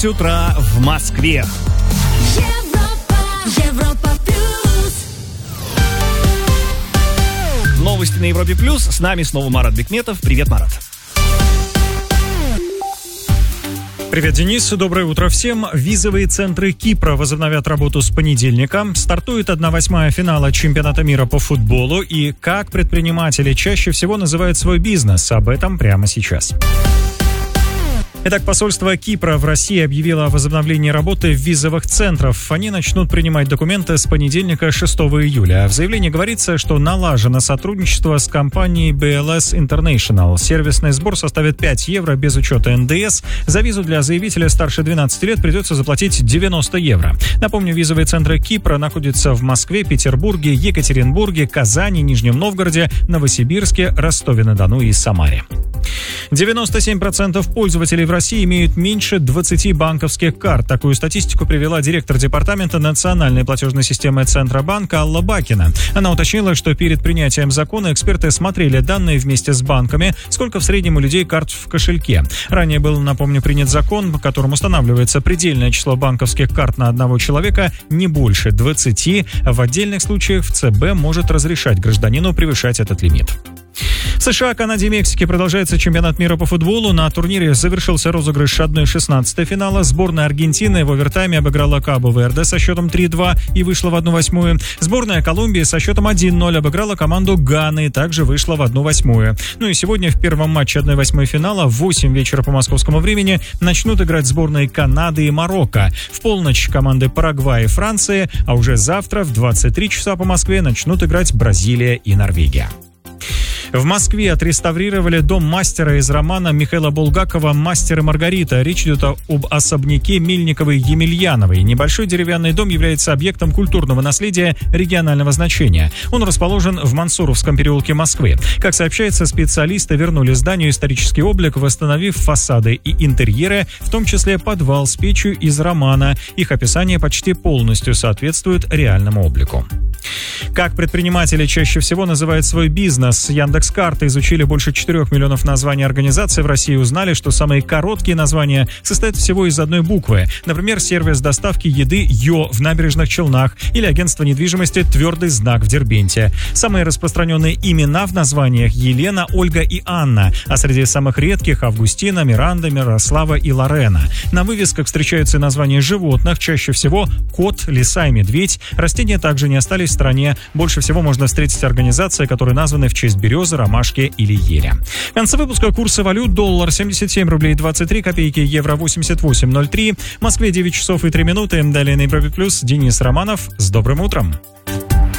9 утра в Москве. Европа плюс. Новости на Европе плюс. С нами снова Марат Бекметов. Привет, Марат. Привет, Денис. Доброе утро всем. Визовые центры Кипра возобновят работу с понедельника. Стартует 1/8 финала чемпионата мира по футболу. И как предприниматели чаще всего называют свой бизнес? Об этом прямо сейчас. Итак, посольство Кипра в России объявило о возобновлении работы визовых центров. Они начнут принимать документы с понедельника, 6 июля. В заявлении говорится, что налажено сотрудничество с компанией BLS International. Сервисный сбор составит 5 евро без учета НДС. За визу для заявителя старше 12 лет придется заплатить 90 евро. Напомню, визовые центры Кипра находятся в Москве, Петербурге, Екатеринбурге, Казани, Нижнем Новгороде, Новосибирске, Ростове-на-Дону и Самаре. 97% пользователей в России имеют меньше 20 банковских карт. Такую статистику привела директор департамента национальной платежной системы Центробанка Алла Бакина. Она уточнила, что перед принятием закона эксперты смотрели данные вместе с банками, сколько в среднем у людей карт в кошельке. Ранее был, напомню, принят закон, по которому устанавливается предельное число банковских карт на одного человека не больше 20. В отдельных случаях в ЦБ может разрешать гражданину превышать этот лимит. В США, Канаде и Мексике продолжается чемпионат мира по футболу. На турнире завершился розыгрыш 1/16 финала. Сборная Аргентины в овертайме обыграла Кабо-Верде со счетом 3-2 и вышла в 1/8. Сборная Колумбии со счетом 1-0 обыграла команду Ганы и также вышла в 1/8. Ну и сегодня в первом матче 1/8 финала в 8 вечера по московскому времени начнут играть сборные Канады и Марокко. В полночь команды Парагвая и Франции, а уже завтра в 23 часа по Москве начнут играть Бразилия и Норвегия. В Москве отреставрировали дом мастера из романа Михаила Булгакова «Мастер и Маргарита». Речь идет об особняке Мельниковой-Емельяновой. Небольшой деревянный дом является объектом культурного наследия регионального значения. Он расположен в Мансуровском переулке Москвы. Как сообщается, специалисты вернули зданию исторический облик, восстановив фасады и интерьеры, в том числе подвал с печью из романа. Их описание почти полностью соответствует реальному облику. Как предприниматели чаще всего называют свой бизнес? Яндекс.Карты изучили больше 4 миллионов названий организаций в России и узнали, что самые короткие названия состоят всего из одной буквы. Например, сервис доставки еды «Йо» в Набережных Челнах или агентство недвижимости «Твердый знак» в Дербенте. Самые распространенные имена в названиях — Елена, Ольга и Анна, а среди самых редких — Августина, Миранда, Мирослава и Лорена. На вывесках встречаются названия животных, чаще всего кот, лиса и медведь. Растения также не остались в стране. Больше всего можно встретить организации, которые названы в честь березы, ромашки или еля. В конце выпуска курсы валют: доллар 77 рублей 23 копейки, евро 88.03, в Москве 9 часов и 3 минуты. Далее на Европе плюс Денис Романов. С добрым утром!